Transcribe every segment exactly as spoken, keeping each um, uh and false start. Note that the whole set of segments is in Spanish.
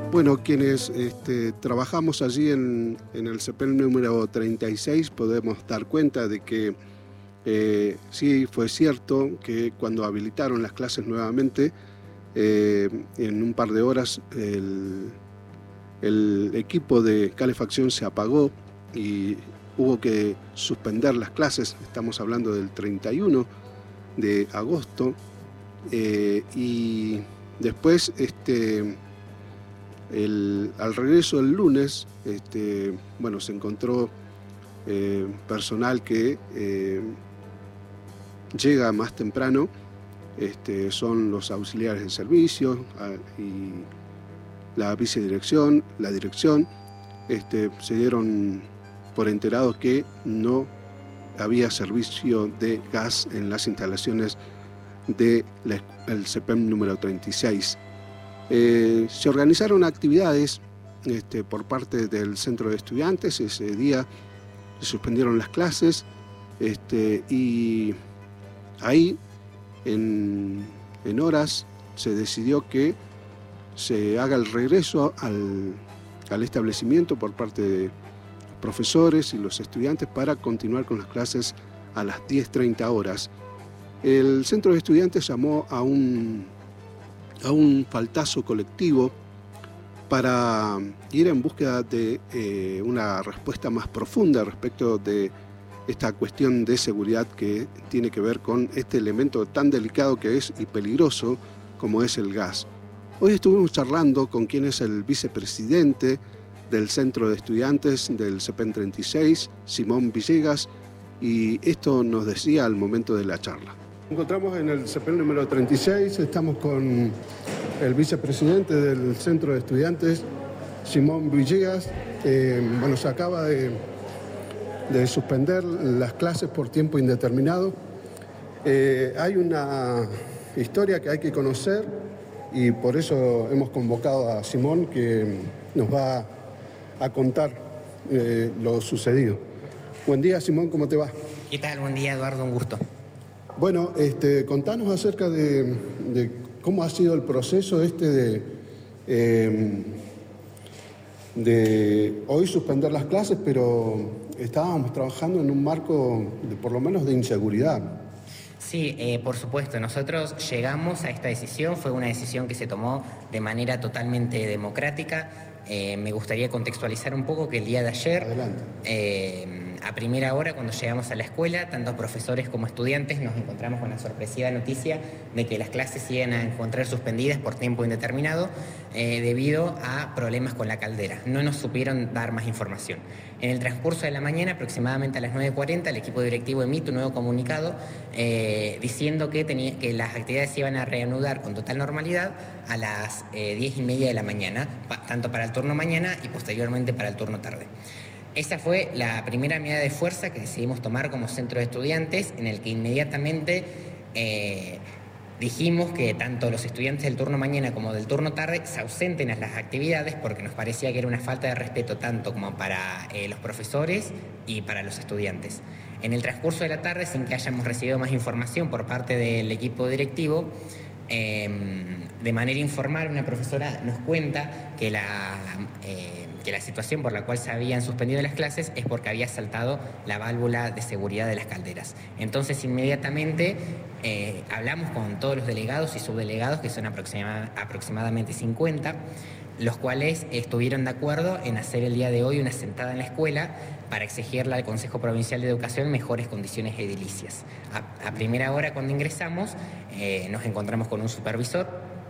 Bueno, quienes este, trabajamos allí en, en el CEPEL número treinta y seis podemos dar cuenta de que eh, sí fue cierto que cuando habilitaron las clases nuevamente, eh, en un par de horas el, el equipo de calefacción se apagó y hubo que suspender las clases. Estamos hablando del treinta y uno de agosto, eh, y después este, el, al regreso del lunes este, bueno, se encontró eh, personal que eh, llega más temprano, este, son los auxiliares de servicio a, y la vicedirección, la dirección, este, se dieron por enterados que no había servicio de gas en las instalaciones del CEPEM número treinta y seis. Eh, se organizaron actividades este, por parte del centro de estudiantes. Ese día se suspendieron las clases este, y ahí en, en horas se decidió que se haga el regreso al, al establecimiento por parte de profesores y los estudiantes para continuar con las clases a las diez treinta horas. El centro de estudiantes llamó a un, a un faltazo colectivo para ir en búsqueda de eh, una respuesta más profunda respecto de esta cuestión de seguridad que tiene que ver con este elemento tan delicado que es y peligroso como es el gas. Hoy estuvimos charlando con quien es el vicepresidente del Centro de Estudiantes del CEPEM treinta y seis, Simón Villegas, y esto nos decía al momento de la charla. Nos encontramos en el CEPEM número treinta y seis, estamos con el vicepresidente del Centro de Estudiantes, Simón Villegas. Eh, bueno, se acaba de, de suspender las clases por tiempo indeterminado. Eh, hay una historia que hay que conocer y por eso hemos convocado a Simón, que nos va a contar eh, lo sucedido. Buen día, Simón, ¿cómo te va? ¿Qué tal? Buen día, Eduardo, un gusto. Bueno, este, contanos acerca de, de cómo ha sido el proceso este de, eh, de hoy suspender las clases, pero estábamos trabajando en un marco de, por lo menos, de inseguridad. Sí, eh, por supuesto, nosotros llegamos a esta decisión, fue una decisión que se tomó de manera totalmente democrática. Eh, me gustaría contextualizar un poco que el día de ayer, eh, a primera hora, cuando llegamos a la escuela, tanto profesores como estudiantes nos encontramos con la sorpresiva noticia de que las clases se iban a encontrar suspendidas por tiempo indeterminado eh, debido a problemas con la caldera. No nos supieron dar más información. En el transcurso de la mañana, aproximadamente a las nueve cuarenta, el equipo directivo emite un nuevo comunicado eh, diciendo que, tenía, que las actividades se iban a reanudar con total normalidad a las eh, diez y media de la mañana, pa, tanto para el turno mañana y posteriormente para el turno tarde. Esa fue la primera medida de fuerza que decidimos tomar como centro de estudiantes, en el que inmediatamente eh, dijimos que tanto los estudiantes del turno mañana como del turno tarde se ausenten a las actividades, porque nos parecía que era una falta de respeto tanto como para eh, los profesores y para los estudiantes. En el transcurso de la tarde, sin que hayamos recibido más información por parte del equipo directivo, eh, de manera informal una profesora nos cuenta que la... Eh, que la situación por la cual se habían suspendido las clases es porque había saltado la válvula de seguridad de las calderas. Entonces, inmediatamente eh, hablamos con todos los delegados y subdelegados, que son aproxima, aproximadamente cincuenta, los cuales estuvieron de acuerdo en hacer el día de hoy una sentada en la escuela para exigirle al Consejo Provincial de Educación mejores condiciones edilicias. A, a primera hora, cuando ingresamos, eh, nos encontramos con un supervisor,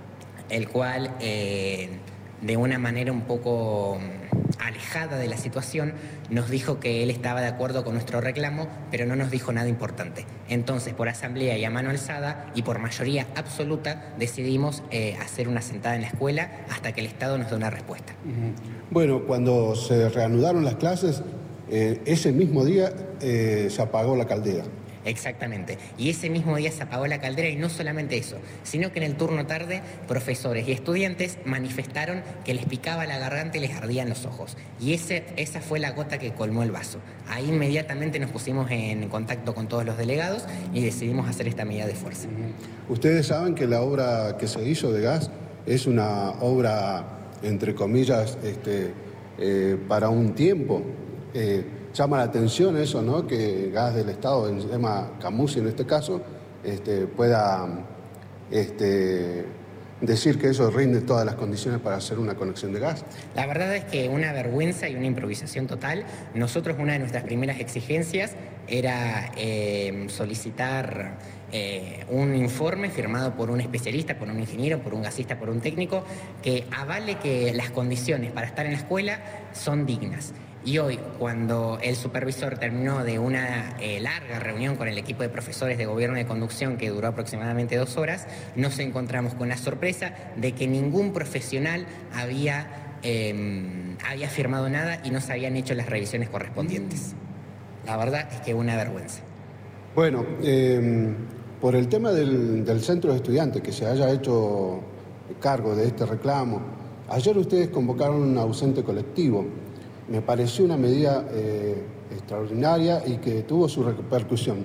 el cual... Eh, de una manera un poco alejada de la situación, nos dijo que él estaba de acuerdo con nuestro reclamo, pero no nos dijo nada importante. Entonces, por asamblea y a mano alzada y por mayoría absoluta, decidimos eh, hacer una sentada en la escuela hasta que el Estado nos dé una respuesta. Bueno, cuando se reanudaron las clases, eh, ese mismo día eh, se apagó la caldera. Exactamente. Y ese mismo día se apagó la caldera, y no solamente eso, sino que en el turno tarde profesores y estudiantes manifestaron que les picaba la garganta y les ardían los ojos. Y ese, esa fue la gota que colmó el vaso. Ahí inmediatamente nos pusimos en contacto con todos los delegados y decidimos hacer esta medida de fuerza. Ustedes saben que la obra que se hizo de gas es una obra entre comillas, este, eh, para un tiempo. Eh, llama la atención eso, ¿no? Que Gas del Estado, en tema Camusi en este caso, este, pueda este, decir que eso rinde todas las condiciones para hacer una conexión de gas. La verdad es que una vergüenza y una improvisación total. Nosotros, una de nuestras primeras exigencias era eh, solicitar eh, un informe firmado por un especialista, por un ingeniero, por un gasista, por un técnico, que avale que las condiciones para estar en la escuela son dignas. Y hoy, cuando el supervisor terminó de una eh, larga reunión con el equipo de profesores de gobierno de conducción que duró aproximadamente dos horas, nos encontramos con la sorpresa de que ningún profesional había, eh, había firmado nada y no se habían hecho las revisiones correspondientes. La verdad es que una vergüenza. Bueno, eh, por el tema del, del centro de estudiantes que se haya hecho cargo de este reclamo, ayer ustedes convocaron un ausente colectivo. Me pareció una medida eh, extraordinaria y que tuvo su repercusión.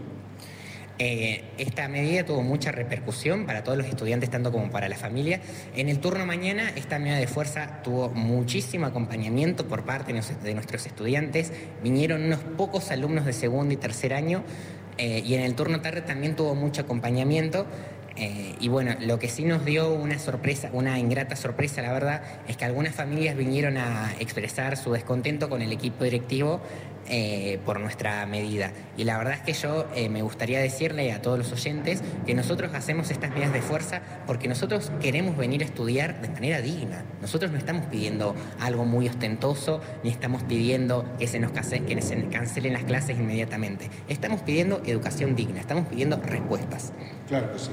Eh, esta medida tuvo mucha repercusión para todos los estudiantes, tanto como para la familia. En el turno mañana, esta medida de fuerza tuvo muchísimo acompañamiento por parte de nuestros estudiantes. Vinieron unos pocos alumnos de segundo y tercer año eh, y en el turno tarde también tuvo mucho acompañamiento. Eh, y bueno, lo que sí nos dio una sorpresa, una ingrata sorpresa, la verdad, es que algunas familias vinieron a expresar su descontento con el equipo directivo eh, por nuestra medida. Y la verdad es que yo eh, me gustaría decirle a todos los oyentes que nosotros hacemos estas medidas de fuerza porque nosotros queremos venir a estudiar de manera digna. Nosotros no estamos pidiendo algo muy ostentoso, ni estamos pidiendo que se nos cancelen, que se cancelen las clases inmediatamente. Estamos pidiendo educación digna, estamos pidiendo respuestas. Claro que sí.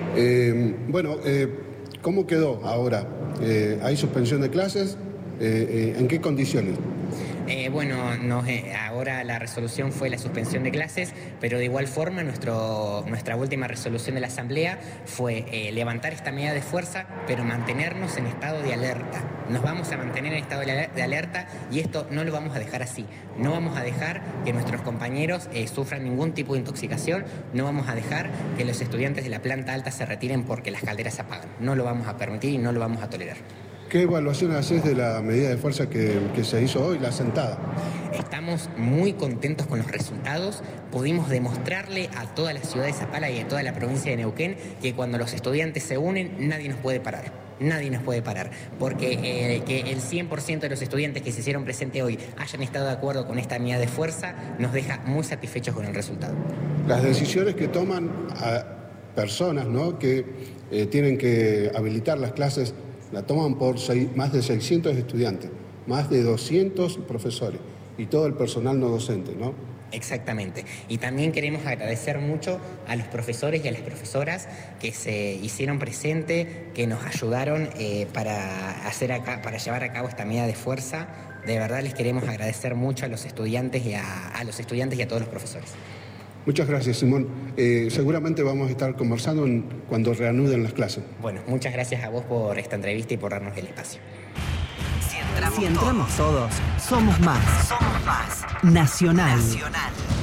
Eh, bueno, eh, ¿cómo quedó ahora? Eh, ¿Hay suspensión de clases? Eh, eh, ¿En qué condiciones? Eh, bueno, nos, eh, ahora la resolución fue la suspensión de clases, pero de igual forma nuestro, nuestra última resolución de la Asamblea fue eh, levantar esta medida de fuerza, pero mantenernos en estado de alerta. Nos vamos a mantener en estado de alerta y esto no lo vamos a dejar así. No vamos a dejar que nuestros compañeros eh, sufran ningún tipo de intoxicación, no vamos a dejar que los estudiantes de la planta alta se retiren porque las calderas se apagan. No lo vamos a permitir y no lo vamos a tolerar. ¿Qué evaluación haces de la medida de fuerza que, que se hizo hoy, la sentada? Estamos muy contentos con los resultados. Pudimos demostrarle a toda la ciudad de Zapala y a toda la provincia de Neuquén que cuando los estudiantes se unen, nadie nos puede parar. Nadie nos puede parar, porque eh, que el cien por ciento de los estudiantes que se hicieron presentes hoy hayan estado de acuerdo con esta medida de fuerza nos deja muy satisfechos con el resultado. Las decisiones que toman a personas, ¿no?, que eh, tienen que habilitar las clases, la toman por seis, más de seiscientos estudiantes, más de doscientos profesores y todo el personal no docente, ¿no? Exactamente. Y también queremos agradecer mucho a los profesores y a las profesoras que se hicieron presente, que nos ayudaron eh, para, hacer acá, para llevar a cabo esta medida de fuerza. De verdad les queremos agradecer mucho a los estudiantes y a, a los estudiantes y a todos los profesores. Muchas gracias, Simón. Eh, seguramente vamos a estar conversando en, cuando reanuden las clases. Bueno, muchas gracias a vos por esta entrevista y por darnos el espacio. Si entramos, si entramos todos, somos más. Somos más. Nacional. Nacional.